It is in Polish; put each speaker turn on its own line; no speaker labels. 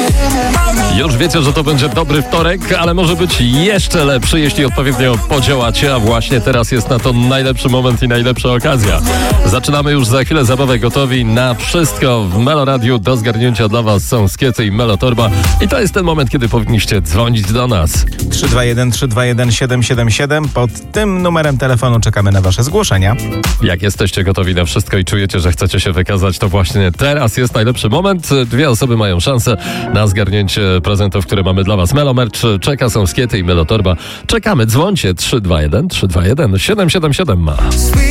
Już wiecie, że to będzie dobry wtorek, ale może być jeszcze lepszy, jeśli odpowiednio podziałacie, a właśnie teraz jest na to najlepszy moment i najlepsza okazja. Zaczynamy już za chwilę zabawę, gotowi na wszystko w Meloradiu. Do zgarnięcia dla Was są Skiety i Melotorba i to jest ten moment, kiedy powinniście dzwonić do nas.
321 321 777. Pod tym numerem telefonu czekamy na Wasze zgłoszenia.
Jak jesteście gotowi na wszystko i czujecie, że chcecie się wykazać, to właśnie teraz jest najlepszy moment. Dwie osoby mają szansę na zgarnięcie prezentów, które mamy dla Was. Melomerch czeka, są Skiety i Melotorba. Czekamy, dzwońcie 321 321 777 ma.